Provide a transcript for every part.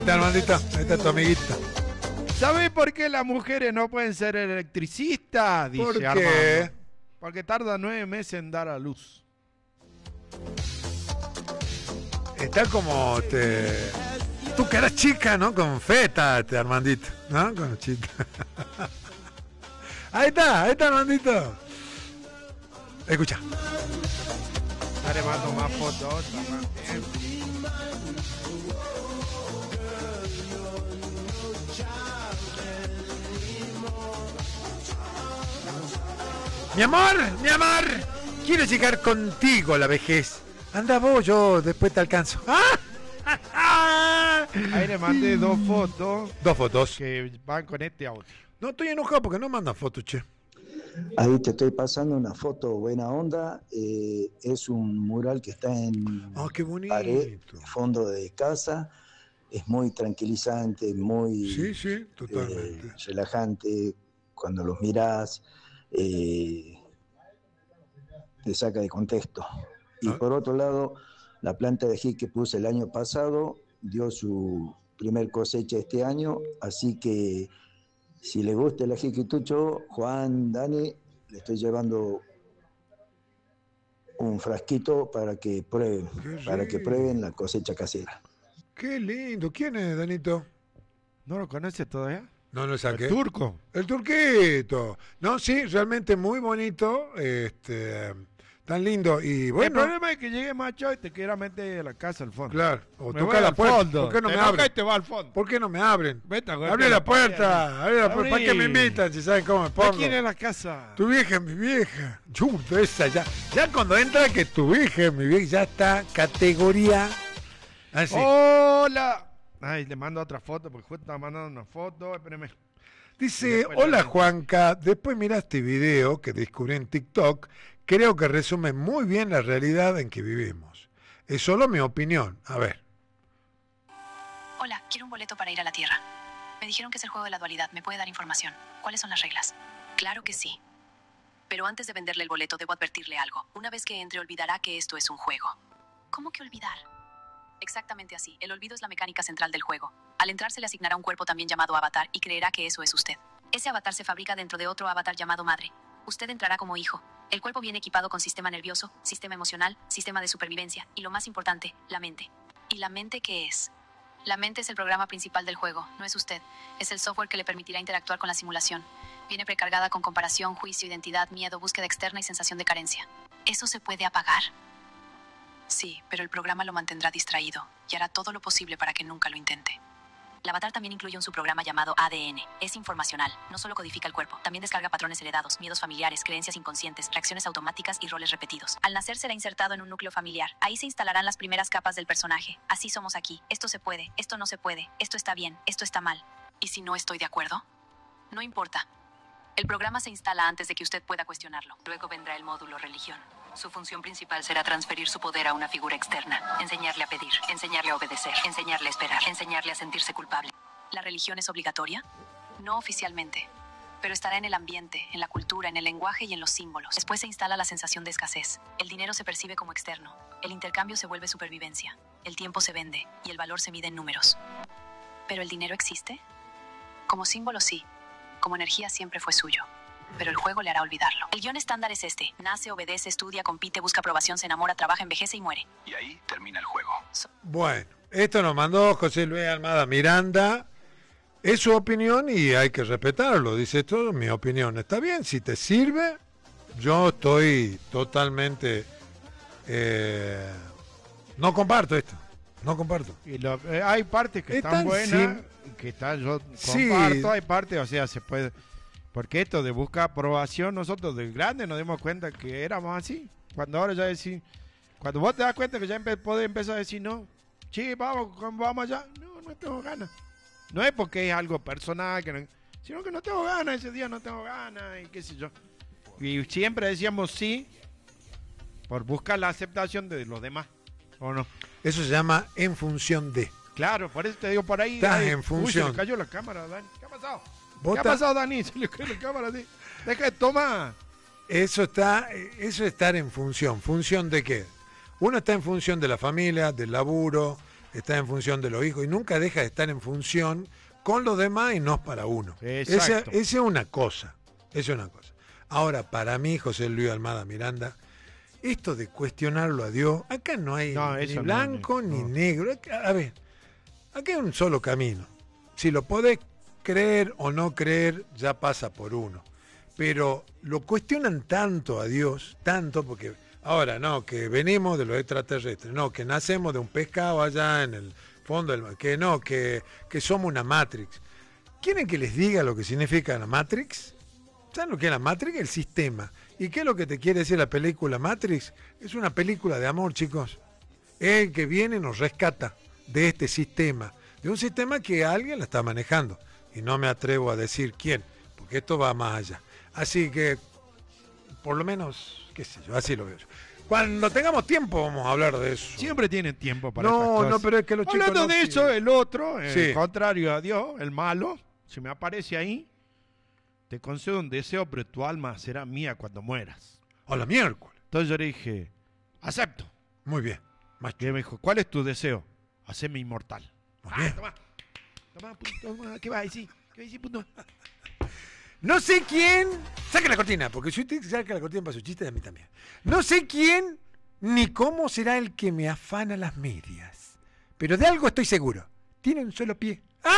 Armandito, ahí está tu amiguita. ¿Sabés por qué las mujeres no pueden ser electricistas? Dice ¿Por qué? Armando. Porque tarda 9 meses en dar a luz. Está como tú que eras chica, ¿no? Con feta, Armandito, ¿no? Con chica. Ahí está Armandito. Escucha. Ahora mando más fotos. Mi amor, quiero llegar contigo a la vejez. Anda vos, yo después te alcanzo. Ahí le mandé 2 fotos. 2 fotos. Que van con este audio. No estoy enojado porque no mandan fotos, che. Ahí te estoy pasando una foto buena onda. Es un mural que está en qué bonito. pared, fondo de casa. Es muy tranquilizante, muy Sí, totalmente. relajante. Cuando los mirás, te saca de contexto. Y por otro lado, la planta de ají que puse el año pasado dio su primer cosecha este año, así que si le gusta el ají quitucho, Juan, Dani, le estoy llevando un frasquito para que prueben la cosecha casera. Qué lindo. ¿Quién es, Danito? ¿No lo conoces todavía? No lo saqué. El turco. El turquito. No, sí, realmente muy bonito. Tan lindo. Y bueno. El problema es que llegue macho y te quiera meter a la casa al fondo. Claro. O Me toca voy la al puerta. fondo. ¿Por qué no Te me enoja abren? y te va al fondo. ¿Por qué no me abren? Vete a golpear Abre la la pared. puerta. Abre la puerta. ¿Para qué me invitan si saben cómo me pongo? ¿Quién es la casa? Tu vieja es mi vieja. Chuta, esa ya. Ya cuando entra que tu vieja es mi vieja, ya está categoría. Así. Hola. Ay, le mando otra foto porque justo estaba mandando una foto. Espérame. Dice, hola Juanca, después miraste video que descubrí en TikTok, creo que resume muy bien la realidad en que vivimos. Es solo mi opinión. A ver. Hola, quiero un boleto para ir a la Tierra. Me dijeron que es el juego de la dualidad. ¿Me puede dar información? ¿Cuáles son las reglas? Claro que sí. Pero antes de venderle el boleto, debo advertirle algo. Una vez que entre, olvidará que esto es un juego. ¿Cómo que olvidar? Exactamente así. El olvido es la mecánica central del juego. Al entrar se le asignará un cuerpo también llamado avatar y creerá que eso es usted. Ese avatar se fabrica dentro de otro avatar llamado madre. Usted entrará como hijo. El cuerpo viene equipado con sistema nervioso, sistema emocional, sistema de supervivencia y lo más importante, la mente. ¿Y la mente qué es? La mente es el programa principal del juego, no es usted. Es el software que le permitirá interactuar con la simulación. Viene precargada con comparación, juicio, identidad, miedo, búsqueda externa y sensación de carencia. ¿Eso se puede apagar? Sí, pero el programa lo mantendrá distraído y hará todo lo posible para que nunca lo intente. El avatar también incluye un subprograma llamado ADN. Es informacional, no solo codifica el cuerpo, también descarga patrones heredados, miedos familiares, creencias inconscientes, reacciones automáticas y roles repetidos. Al nacer será insertado en un núcleo familiar. Ahí se instalarán las primeras capas del personaje. Así somos aquí. Esto se puede, esto no se puede, esto está bien, esto está mal. ¿Y si no estoy de acuerdo? No importa. El programa se instala antes de que usted pueda cuestionarlo. Luego vendrá el módulo religión. Su función principal será transferir su poder a una figura externa, enseñarle a pedir, enseñarle a obedecer, enseñarle a esperar, enseñarle a sentirse culpable. ¿La religión es obligatoria? No oficialmente, pero estará en el ambiente, en la cultura, en el lenguaje y en los símbolos. Después se instala la sensación de escasez. El dinero se percibe como externo, el intercambio se vuelve supervivencia, el tiempo se vende y el valor se mide en números. ¿Pero el dinero existe? Como símbolo sí, como energía siempre fue suyo. Pero el juego le hará olvidarlo. El guión estándar es este. Nace, obedece, estudia, compite, busca aprobación, se enamora, trabaja, envejece y muere. Y ahí termina el juego. Bueno, esto nos mandó José Luis Almada Miranda. Es su opinión y hay que respetarlo. Dice todo, mi opinión. Está bien, si te sirve, yo estoy totalmente... no comparto esto. No comparto. Y hay partes que están buenas, que están, yo comparto, sí. Hay partes, o sea, se puede... Porque esto de buscar aprobación, nosotros de grande nos dimos cuenta que éramos así. Cuando ahora ya decís, cuando vos te das cuenta que ya podés empezar a decir no, sí, vamos allá, no tengo ganas. No es porque es algo personal, sino que no tengo ganas, ese día no tengo ganas y qué sé yo. Y siempre decíamos sí por buscar la aceptación de los demás, ¿o no? Eso se llama en función de. Claro, por eso te digo por ahí. Estás en función. Uy, se le cayó la cámara, Dani. ¿Qué ha pasado? ¿Qué ha pasado, Dani? Se le cayó la cámara, ¿sí? Deja de tomar. Eso es estar en función. ¿Función de qué? Uno está en función de la familia, del laburo, está en función de los hijos y nunca deja de estar en función con los demás y no es para uno. Exacto. Esa es una cosa. Ahora, para mí, José Luis Almada Miranda, esto de cuestionarlo a Dios, acá no hay ni blanco ni negro. A ver, acá hay un solo camino. Si lo podés creer o no creer, ya pasa por uno. Pero lo cuestionan tanto a Dios, tanto porque ahora no, que venimos de los extraterrestres, no, que nacemos de un pescado allá en el fondo del mar, que no, que somos una Matrix. ¿Quieren que les diga lo que significa la Matrix? ¿Saben lo que es la Matrix? El sistema. ¿Y qué es lo que te quiere decir la película Matrix? Es una película de amor, chicos. El que viene nos rescata de este sistema, de un sistema que alguien la está manejando. Y no me atrevo a decir quién, porque esto va más allá. Así que, por lo menos, qué sé yo, así lo veo yo. Cuando tengamos tiempo vamos a hablar de eso. Siempre tienen tiempo para estas cosas. No, pero es que los chicos hablando de eso, el otro, sí. el contrario a Dios, el malo, si me aparece ahí, te concedo un deseo, pero tu alma será mía cuando mueras. A la miércoles. Entonces yo le dije, acepto. Muy bien. Y él me dijo, ¿cuál es tu deseo? Hacerme inmortal. Muy bien. Toma, ¿qué vas a decir? ¿Qué vas a decir, puto? No sé quién. Saca la cortina, porque si usted saca la cortina para su chiste, a mí también. No sé quién ni cómo será el que me afana las medias. Pero de algo estoy seguro. Tiene un solo pie. ¡Ah!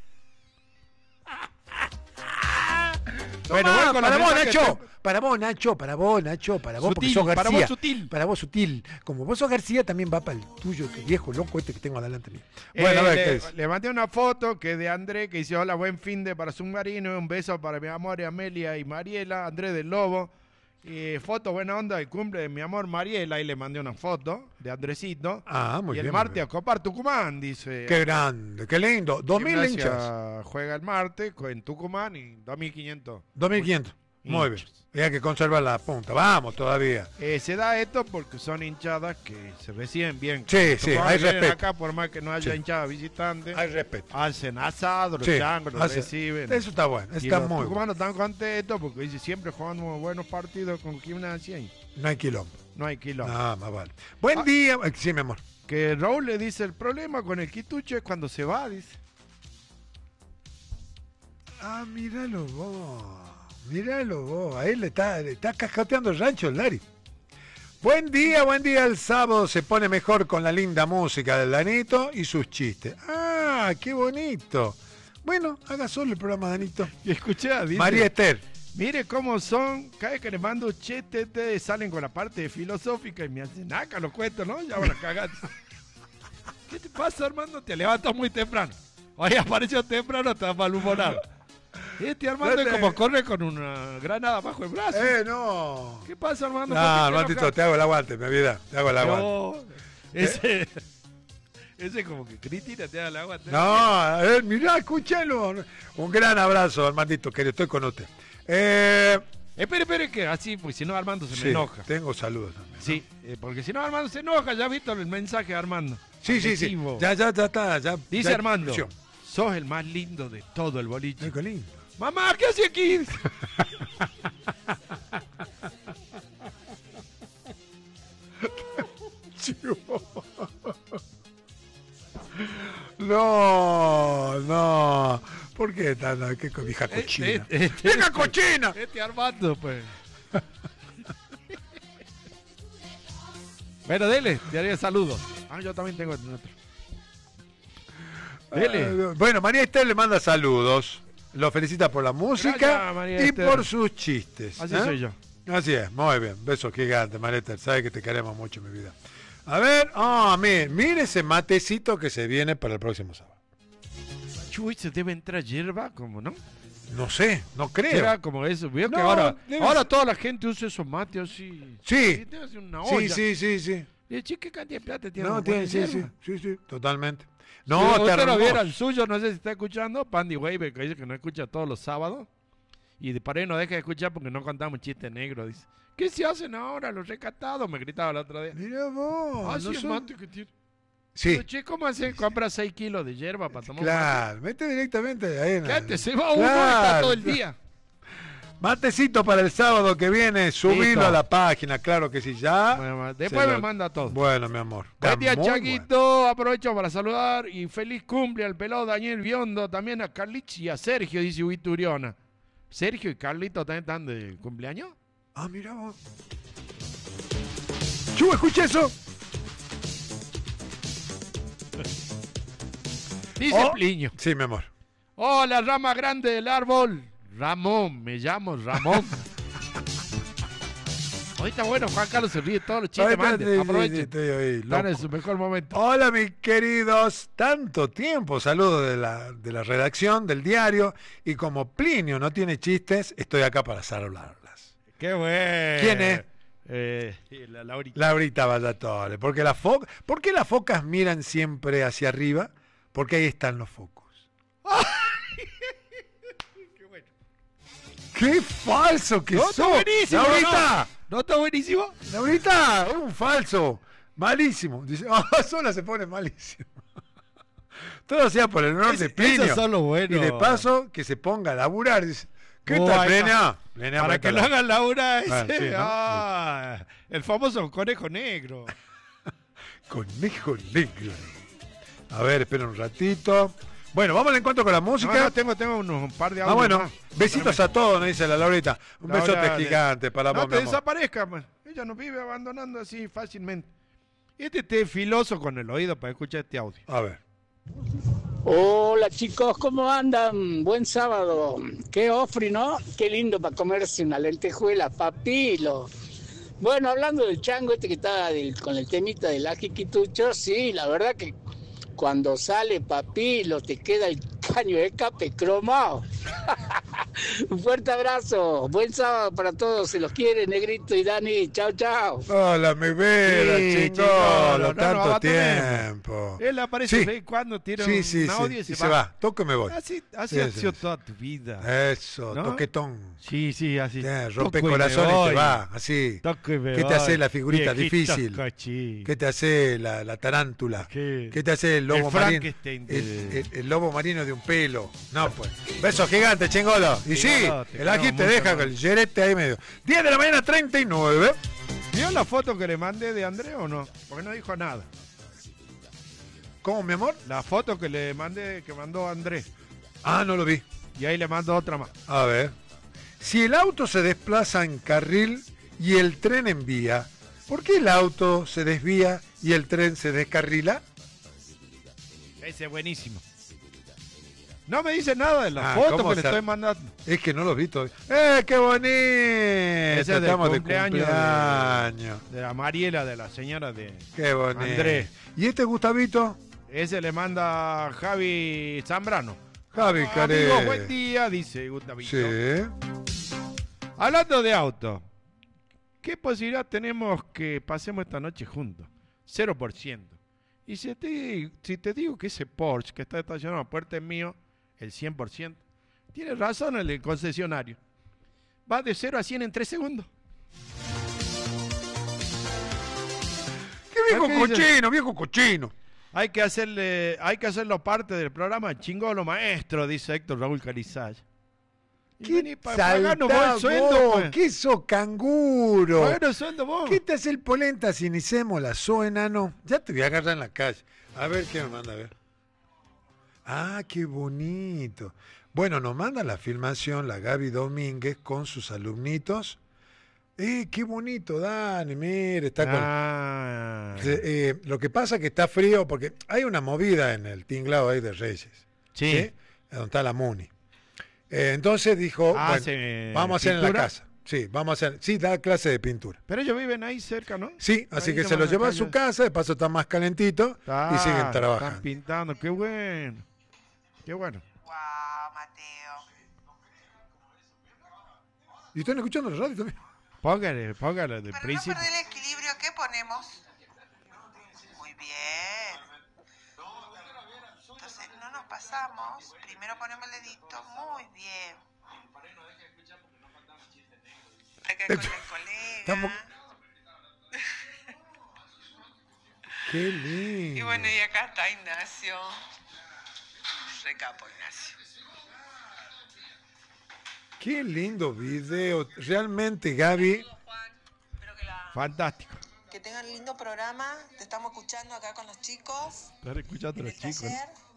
Bueno, para vos, Nacho. Para vos, Nacho. Para vos, sutil, porque sos García. para vos, sutil. Para vos, sutil. Como vos sos García, también va para el tuyo, que viejo loco este que tengo adelante mío. Bueno, a ver, le mandé una foto que de André, que dice, hola, buen fin de para Submarino, un beso para mi amor, Amelia y Mariela, Andrés del Lobo. Foto buena onda del cumple de mi amor Mariela, y le mandé una foto de Andresito. Ah, muy bien. Y el martes a Copar Tucumán, dice. Qué grande, qué lindo. 2.000 hinchas. Juega el martes en Tucumán y 2.500. 2.500. Muy bien. Y hay que conservar la punta. Vamos todavía. Se da esto porque son hinchadas que se reciben bien. Sí, sí, hay respeto. Acá, por más que no haya hinchadas visitantes, hay respeto. Hacen asado, los changos, los reciben. Eso está bueno. Está muy bueno. Los tucumanos están contentos porque dice, siempre jugamos buenos partidos con Gimnasia y no hay quilombo. No hay quilombo. Ah, más vale. Buen día. Sí, mi amor. Que Raúl le dice, el problema con el quitucho es cuando se va, dice. Ah, míralo vos. Ahí le está cascateando el rancho el Lari. Buen día. El sábado se pone mejor con la linda música del Danito y sus chistes. Ah, qué bonito. Bueno, haga solo el programa, Danito. Y escuchá, dice, María Esther. Mire cómo son, cada vez que les mando chistes salen con la parte filosófica y me hacen acá los cuentos, ¿no? Ya van a cagar. ¿Qué te pasa, Armando? Te levantas muy temprano. Hoy apareció temprano, estás malhumorado. Armando es como corre con una granada bajo el brazo. No. ¿Qué pasa, Armando? No, Armandito, te hago el aguante, mi vida. Te hago el aguante. Ese como que Cristina te da el aguante. No, mirá, escúchalo. Un gran abrazo, Armandito, que estoy con usted. Espere, que así, porque si no Armando se me enoja. Tengo saludos también. Sí, porque si no Armando se enoja, ya has visto el mensaje de Armando. Sí. Ya está. Dice ya, Armando, sos el más lindo de todo el boliche. Qué lindo. Mamá, ¿qué hace aquí? No. ¿Por qué tan qué vieja cochina? ¡Vieja cochina! Armando, pues. Bueno, dele, te haría saludos. Yo también tengo otro. Dele. Bueno, María Esther le manda saludos. Lo felicita por la música. Gracias, y por sus chistes. Así soy yo. Así es, muy bien. Besos gigantes, María Esther. Sabes que te queremos mucho, mi vida. A ver, mire ese matecito que se viene para el próximo sábado. Chuy, se debe entrar hierba, ¿cómo no? No sé, no creo. Era como eso. Veo que ahora toda la gente usa esos mates así. Sí. Debe ser una olla. Sí. Y ¿qué cantidad de plata tiene? No, tiene, sí, totalmente. No, si usted no viera el suyo, no sé si está escuchando, Pandy Wave, que dice que no escucha todos los sábados. Y para él no deja de escuchar porque no contamos chistes negros, dice. ¿Qué se hacen ahora los recatados? Me gritaba el otro día. Mira vos. Sí, el mate que tiene. Sí. Pero, che, ¿cómo hace? Compra 6 kilos de hierba para tomar Claro, mete directamente ahí. Antes se va uno y está todo el día. Matecito para el sábado que viene, subilo a la página, claro que sí, ya. Bueno, después me manda todo. Bueno, mi amor. Buen día, Chaguito. Bueno. Aprovecho para saludar y feliz cumple al pelado Daniel Biondo, también a Carlitos y a Sergio, dice Huituriona. ¿Sergio y Carlito también están de cumpleaños? Ah, mira vos. Chu, escuché eso. Dice Pliño. Sí, mi amor. Oh, la rama grande del árbol. Ramón, me llamo Ramón. Ahorita bueno, Juan Carlos se ríe todos los chistes, mande. Aprovechen. Están en su mejor momento. Hola, mis queridos. Tanto tiempo. Saludos de la redacción, del diario. Y como Plinio no tiene chistes, estoy acá para salvarlas. ¡Qué bueno! ¿Quién es? Laurita. Laurita Vallatore. ¿Por qué las focas miran siempre hacia arriba? Porque ahí están los focos. ¡Qué bueno! ¡Qué falso que sos! ¡Está buenísimo! ¡Laurita! ¿No está buenísimo? Laurita, es un falso. Malísimo. Dice, sola se pone malísimo. Todo sea por el honor de Plinio. Eso son los buenos. Y de paso, que se ponga a laburar. Dice, ¿qué tal, Plenia? Para que lo hagan laburar ese. Sí, ¿no? El famoso conejo negro. Conejo negro. A ver, espera un ratito. Bueno, vamos al encuentro con la música. No, tengo un par de audios. Bueno, más. besitos a todos, nos dice la Laurita. Un besote gigante para vos, no te desaparezca, man. Ella nos vive abandonando así fácilmente. Este filoso con el oído para escuchar este audio. A ver. Hola chicos, ¿cómo andan? Buen sábado. Qué ofri, ¿no? Qué lindo para comerse una lentejuela, papilo. Bueno, hablando del chango que está con el temita del ajiquitucho, sí, la verdad que cuando sale papilo te queda el caño de escape cromado. Un fuerte abrazo, buen sábado para todos, se los quiere Negrito y Dani, chao chao. Hola mi vera, chicos, tanto tiempo. Él aparece de cuando tiene un audio y se va. Toco y me voy. Así ha sido toda tu vida. Eso, ¿no? Toquetón. Sí, así. Rompe corazón y te va, así. ¿Qué te hace la figurita difícil? ¿Qué te hace la tarántula? ¿Qué te hace el lobo marino? El lobo marino de un pelo. No, pues. Besos gigantes, chingolo. Y sí, el ají te deja con el yerete ahí medio. 10 de la mañana, 39. ¿Vio la foto que le mandé de André o no? Porque no dijo nada. ¿Cómo, mi amor? La foto que le mandé, que mandó André. Ah, no lo vi. Y ahí le mando otra más. A ver. Si el auto se desplaza en carril y el tren en vía, ¿por qué el auto se desvía y el tren se descarrila? Ese es buenísimo. No me dice nada de la foto que le estoy mandando. Es que no lo vi todavía. ¡Qué bonito! Ese estamos de cumpleaños. De la Mariela, de la señora de qué bonito. Andrés. ¿Y este Gustavito? Ese le manda Javi Zambrano. Javi, Care. Amigo, buen día, dice Gustavito. Sí. Hablando de auto, ¿qué posibilidad tenemos que pasemos esta noche juntos? 0%. Y si te digo que ese Porsche que está estacionado a puerta es mío, el 100%, tiene razón el concesionario. Va de 0 a 100 en 3 segundos. ¡Qué viejo cochino! Hay que hacerlo parte del programa Chingolo Maestro, dice Héctor Raúl Carizal. ¿Qué saltá vos? Sueldo, ¿qué sos canguro? Bueno, sueldo vos. ¿Qué te hace el polenta si ni la sos enano? Ya te voy a agarrar en la calle. A ver qué me manda, a ver. Ah, qué bonito. Bueno, nos manda la filmación la Gaby Domínguez con sus alumnitos. Qué bonito, Dani, mire, está con... lo que pasa es que está frío porque hay una movida en el tinglado ahí de Reyes. Sí. Donde está la Muni. Entonces dijo, vamos a hacer en la casa. Sí, vamos a hacer. Sí, da clase de pintura. Pero ellos viven ahí cerca, ¿no? Sí, así ahí que se los lleva a su casa, de paso está más calentito y siguen trabajando. Están pintando, qué bueno. Qué bueno. Wow, Mateo. ¿Y están escuchando la radio también? Póngale de principio. Para no perder el equilibrio, ¿qué ponemos? Muy bien. Entonces no nos pasamos. Primero ponemos el dedito. Muy bien. Acá con el colega. Estamos... Qué lindo. Y bueno, y acá está Ignacio. Recapo, Ignacio. Qué lindo video. Realmente, Gaby. Fantástico. Que tengan lindo programa. Te estamos escuchando acá con los chicos. Están escuchando a los chicos.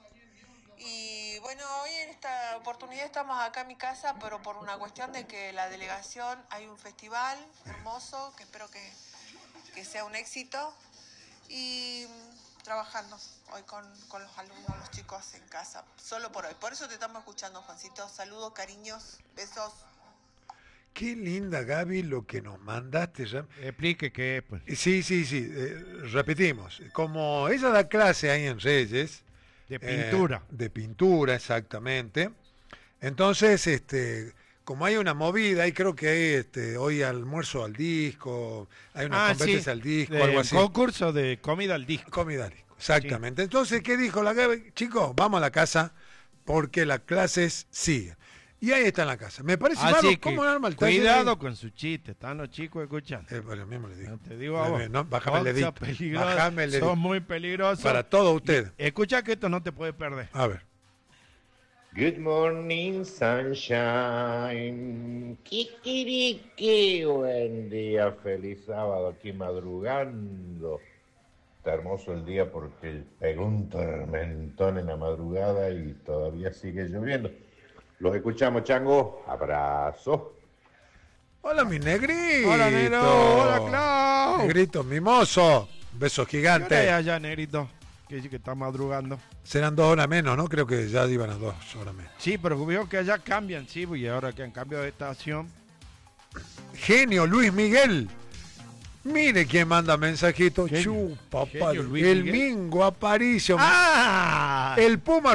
Y bueno, hoy en esta oportunidad estamos acá en mi casa, pero por una cuestión de que la delegación hay un festival hermoso, que espero que sea un éxito. Y trabajando hoy con los alumnos, los chicos en casa, solo por hoy. Por eso te estamos escuchando, Juancito. Saludos, cariños, besos. Qué linda, Gaby, lo que nos mandaste. Explique qué es, pues. Sí. Repetimos. Como ella da clase ahí en Reyes. De pintura. De pintura, exactamente. Entonces, como hay una movida, y creo que hay hoy almuerzo al disco, hay unas competencias al disco, algo así. Concurso de comida al disco. Comida al disco, exactamente. Sí. Entonces, ¿qué dijo la Gaby? Chicos, vamos a la casa porque las clases siguen. Y ahí está en la casa. Me parece raro cómo arma el taller. Cuidado con su chiste, están los chicos escuchando. Lo mismo le digo. No te digo a vos. No, bájame el edicto. Bájame el edicto. Son muy peligrosos. Para todo usted. Escucha que esto no te puede perder. A ver. Good morning, sunshine. Kikiriki, buen día, feliz sábado aquí madrugando. Está hermoso el día porque pegó un tormentón en la madrugada y todavía sigue lloviendo. Los escuchamos, Chango. Abrazo. Hola, mi negrito. Hola, negro. Hola, Clau. Negrito, mimoso. Besos gigantes. ¿Qué hora allá, negrito? Que dice que está madrugando. Serán 2 horas menos, ¿no? Creo que ya iban a 2 horas menos. Sí, pero veo que allá cambian, sí, y ahora que han cambiado de estación. Genio Luis Miguel. Mire quién manda mensajito. Papá. El Mingo Aparicio. El Puma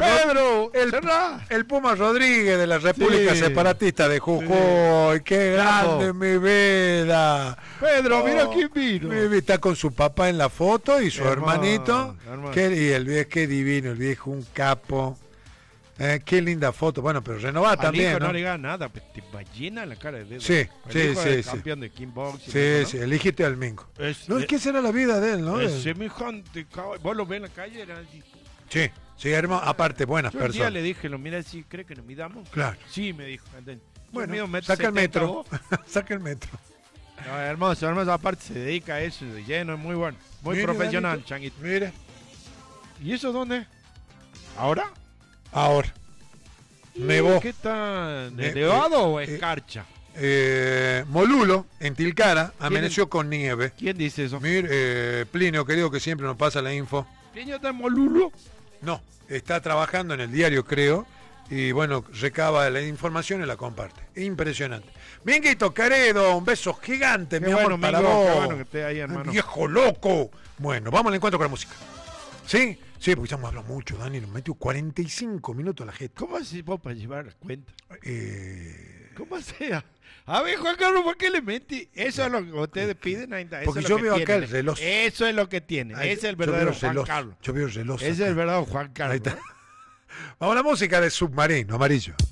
el Puma Rodríguez de la República Separatista de Jujuy. Qué grande mi vida. Pedro, mira quién vino. Está con su papá en la foto y su hermanito. Y el viejo, qué divino, el viejo, un capo. Qué linda foto. Bueno, pero renovada también. No le diga nada, pues te va llena la cara de dedo. Sí. Campeón de kickboxing. Sí, elegiste al Mingo. ¿Qué será la vida de él, no? Semejante caballo. ¿Vos lo ves en la calle? Era así. Sí, hermano. Aparte, buenas personas. Yo un día le dije, mira, si ¿cree que nos midamos? Claro. Sí, me dijo. Bueno, saca el metro. Saca el metro. No, hermoso. Aparte se dedica a eso de lleno, es muy bueno. Muy profesional, Danito. Changuito. Mire. ¿Y eso dónde? ¿Ahora? Nevó. ¿Qué tal? ¿Nevado o escarcha? Molulo, en Tilcara, amaneció con nieve. ¿Quién dice eso? Mire, Plinio, querido, que siempre nos pasa la info. ¿Plinio está en Molulo? No, está trabajando en el diario, creo. Y bueno, recaba la información y la comparte. Impresionante. Minguito, querido, un beso gigante, mi amor, para vos. Qué bueno que esté ahí, hermano. Viejo loco. Bueno, vamos al encuentro con la música. ¿Sí? Sí, porque ya hemos hablado mucho, Dani, nos metió 45 minutos la gente. ¿Cómo haces vos para llevar la cuenta? ¿Cómo sea? A ver, Juan Carlos, ¿por qué le metí? Eso es lo que ustedes piden. Porque yo veo acá el reloj. Eso es lo que tiene. Ese es el verdadero Juan Carlos. Yo veo el reloj. Ese es el verdadero Juan Carlos. Vamos a la música de Submarino Amarillo.